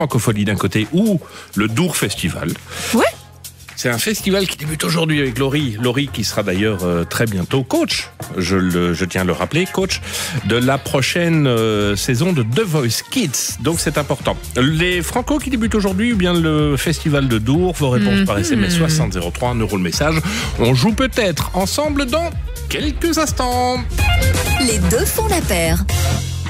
Francophonie d'un côté ou le Dour Festival. Ouais. C'est un festival qui débute aujourd'hui avec Laurie. Laurie qui sera d'ailleurs très bientôt coach, je tiens à le rappeler, coach de la prochaine saison de The Voice Kids. Donc c'est important. Les Franco qui débutent aujourd'hui ou bien le festival de Dour, vos réponses par SMS 6003, 1 euro le message. On joue peut-être ensemble dans quelques instants. Les deux font la paire.